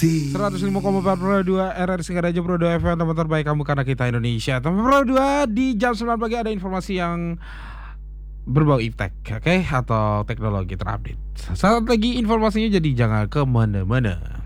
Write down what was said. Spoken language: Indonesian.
105,4 Pro 2 RRI Singaraja Pro 2 FM, teman terbaik kamu karena kita Indonesia. Teman Pro 2, di jam 9 pagi ada informasi yang berbau iptek, oke? Atau teknologi terupdate. Saat lagi informasinya, jadi jangan kemana-mana.